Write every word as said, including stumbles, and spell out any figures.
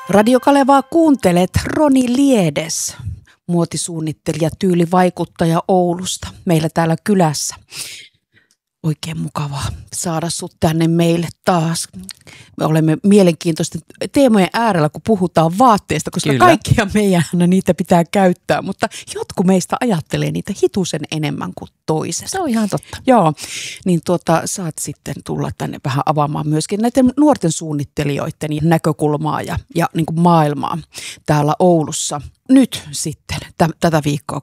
Radio Kalevaa kuuntelet Roni Liedes, muotisuunnittelija, tyylivaikuttaja Oulusta, meillä täällä kylässä. Oikein mukavaa saada sut tänne meille taas. Me olemme mielenkiintoisten teemojen äärellä, kun puhutaan vaatteista, koska Kyllä. kaikkia meidän niitä pitää käyttää, mutta jotkut meistä ajattelee niitä hitusen enemmän kuin toiset. Se on ihan totta. Joo, niin tuota, saat sitten tulla tänne vähän avaamaan myöskin näiden nuorten suunnittelijoiden näkökulmaa ja, ja niin kuin maailmaa täällä Oulussa. Nyt sitten t- tätä viikkoa